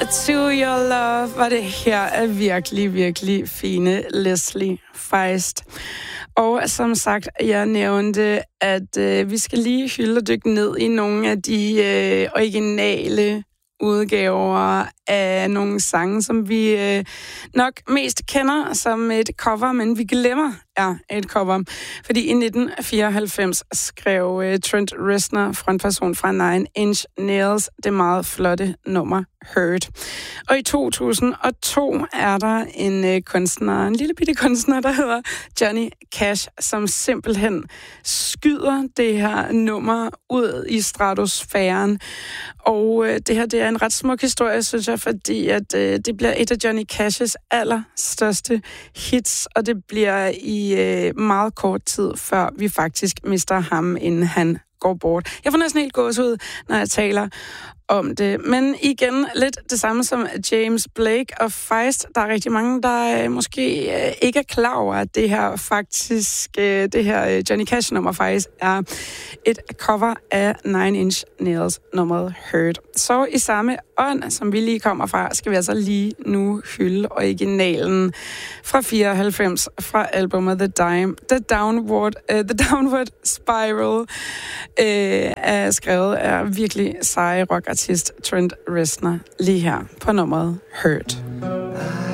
To Your Love var det her af virkelig, virkelig fine Leslie Feist. Og som sagt, jeg nævnte, at vi skal lige hylde og dykke ned i nogle af de originale udgaver af nogle sange, som vi nok mest kender som et cover, men vi glemmer er et cover. Fordi i 1994 skrev Trent Reznor, frontperson fra Nine Inch Nails, det meget flotte nummer Hurt. Og i 2002 er der en kunstner, en lille bitte kunstner, der hedder Johnny Cash, som simpelthen skyder det her nummer ud i stratosfæren. Og det her, det er en ret smuk historie, synes jeg, fordi at det bliver et af Johnny Cash's allerstørste hits, og det bliver i meget kort tid, før vi faktisk mister ham, inden han går bort. Jeg får næsten helt gåsehud, når jeg taler om det. Men igen, lidt det samme som James Blake og Feist. Der er rigtig mange, der måske ikke er klar over, at det her faktisk, det her Johnny Cash-nummer faktisk er et cover af Nine Inch Nails nummeret Hurt. Så i samme ånd, som vi lige kommer fra, skal vi altså lige nu hylde originalen fra 94 fra albumet The Downward Spiral, er skrevet af virkelig seje rockartist Trent Reznor lige her på nummeret Hurt.